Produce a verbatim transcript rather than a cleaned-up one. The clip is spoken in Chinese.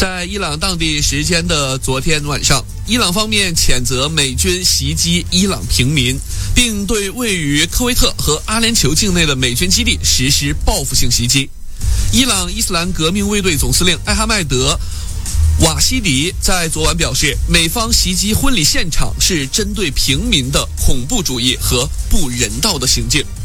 在伊朗当地时间的昨天晚上，伊朗方面谴责美军袭击伊朗平民，并对位于科威特和阿联酋境内的美军基地实施报复性袭击。伊朗伊斯兰革命卫队总司令艾哈迈德·瓦西迪在昨晚表示，美方袭击婚礼现场是针对平民的恐怖主义和不人道的行径。